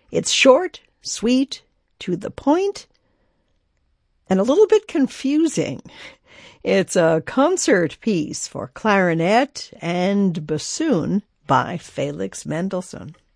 It's short, sweet, to the point, and a little bit confusing. It's a concert piece for clarinet and bassoon by Felix Mendelssohn.